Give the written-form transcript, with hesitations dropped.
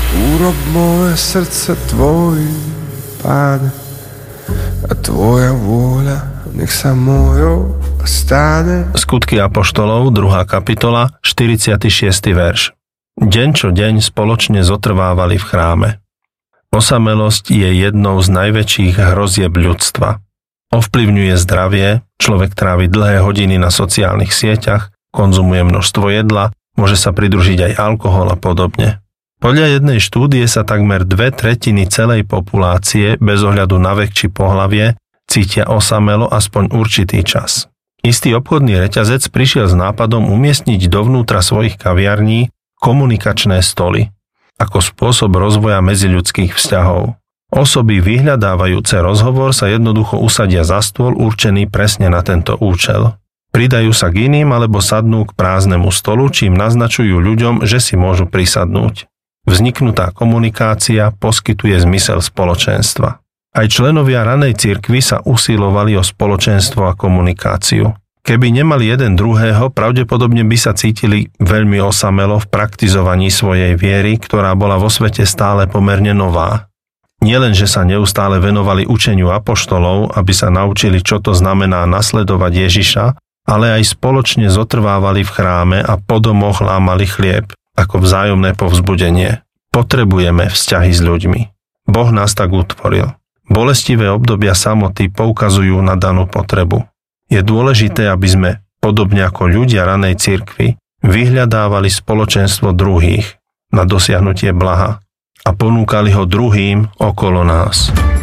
Urob moje srdce tvojim, Pane, a tvoja vôľa nech sa mojou stane. Skutky apoštolov, 2. kapitola, 46. verš. Deň čo deň spoločne zotrvávali v chráme. Osamelosť je jednou z najväčších hrozieb ľudstva. Ovplyvňuje zdravie, človek trávi dlhé hodiny na sociálnych sieťach, konzumuje množstvo jedla, môže sa pridružiť aj alkohol a podobne. Podľa jednej štúdie sa takmer 2/3 celej populácie bez ohľadu na vek či pohlavie cítia osamelo aspoň určitý čas. Istý obchodný reťazec prišiel s nápadom umiestniť dovnútra svojich kaviarní komunikačné stoly ako spôsob rozvoja medziľudských vzťahov. Osoby vyhľadávajúce rozhovor sa jednoducho usadia za stôl určený presne na tento účel. Pridajú sa k iným alebo sadnú k prázdnemu stolu, čím naznačujú ľuďom, že si môžu prisadnúť. Vzniknutá komunikácia poskytuje zmysel spoločenstva. Aj členovia ranej cirkvi sa usilovali o spoločenstvo a komunikáciu. Keby nemali jeden druhého, pravdepodobne by sa cítili veľmi osamelo v praktizovaní svojej viery, ktorá bola vo svete stále pomerne nová. Nielen, že sa neustále venovali učeniu apoštolov, aby sa naučili, čo to znamená nasledovať Ježiša, ale aj spoločne zotrvávali v chráme a po domoch lámali chlieb, ako vzájomné povzbudenie. Potrebujeme vzťahy s ľuďmi. Boh nás tak utvoril. Bolestivé obdobia samoty poukazujú na danú potrebu. Je dôležité, aby sme, podobne ako ľudia ranej cirkvi, vyhľadávali spoločenstvo druhých na dosiahnutie blaha a ponúkali ho druhým okolo nás.